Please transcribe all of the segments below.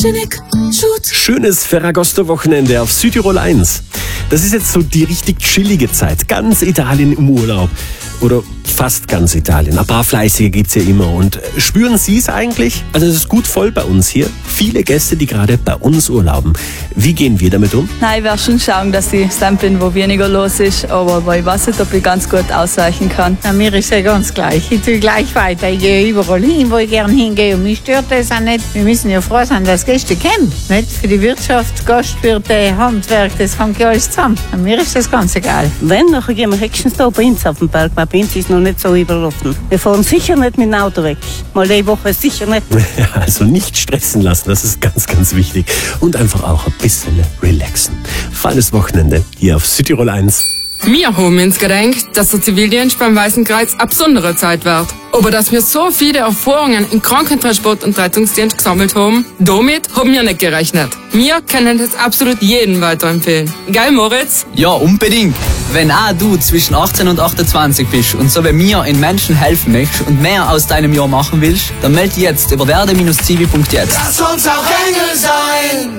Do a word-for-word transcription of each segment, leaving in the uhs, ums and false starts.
Schönes Ferragosto-Wochenende auf Südtirol eins. Das ist jetzt so die richtig chillige Zeit. Ganz Italien im Urlaub. Oder fast ganz Italien. Ein paar Fleißige gibt's ja immer. Und spüren Sie es eigentlich? Also es ist gut voll bei uns hier. Viele Gäste, die gerade bei uns urlauben. Wie gehen wir damit um? Nein, ich werde schon schauen, dass ich dann bin, wo weniger los ist. Aber ich weiß nicht, ob ich ganz gut ausweichen kann. Na, mir ist ja ganz gleich. Ich tue gleich weiter. Ich gehe überall hin, wo ich gerne hingehe. Und mich stört das auch nicht. Wir müssen ja froh sein, dass Gäste kommen. Nicht? Für die Wirtschaft, Gastwirte, Handwerk, das hängt ja alles zusammen. Und mir ist das ganz egal. Wenn, nachher gehen wir höchstens da bei uns auf den Berg. Bei uns ist noch nicht so überlaufen. Wir fahren sicher nicht mit dem Auto weg. Mal die Woche sicher nicht. Ja, also nicht stressen lassen, das ist ganz, ganz wichtig. Und einfach auch ein bisschen relaxen. Feines Wochenende hier auf Südtirol eins. Wir haben uns gedacht, dass der Zivildienst beim Weißen Kreuz eine besondere Zeit wird. Aber dass wir so viele Erfahrungen im Krankentransport und Rettungsdienst gesammelt haben, damit haben wir nicht gerechnet. Wir können das absolut jedem weiterempfehlen. Geil, Moritz? Ja, unbedingt. Wenn auch du zwischen achtzehn und achtundzwanzig bist und so wie mir in Menschen helfen möchtest und mehr aus deinem Jahr machen willst, dann melde dich jetzt über werde Bindestrich zivi Punkt jetzt. Lass uns auch Engel sein!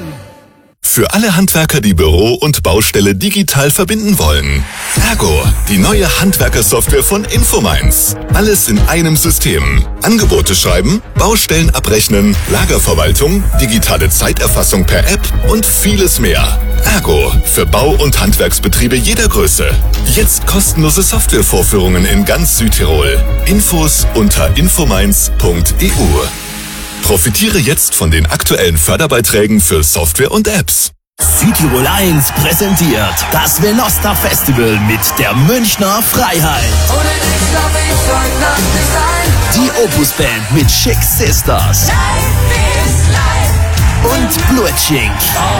Für alle Handwerker, die Büro und Baustelle digital verbinden wollen. Ergo, die neue Handwerkersoftware von Infomines. Alles in einem System. Angebote schreiben, Baustellen abrechnen, Lagerverwaltung, digitale Zeiterfassung per App und vieles mehr. Ergo, für Bau- und Handwerksbetriebe jeder Größe. Jetzt kostenlose Softwarevorführungen in ganz Südtirol. Infos unter infomines punkt e u. Profitiere jetzt von den aktuellen Förderbeiträgen für Software und Apps. Südtirol eins präsentiert das Venosta Festival mit der Münchner Freiheit. Ohne dich darf ich heute Nacht nicht sein. Die Opus Band mit Chick Sisters. Life is life. Und Blutschink.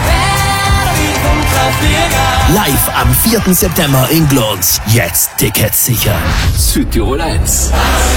Live am vierten September in Glons. Jetzt Tickets sichern. Südtirol eins.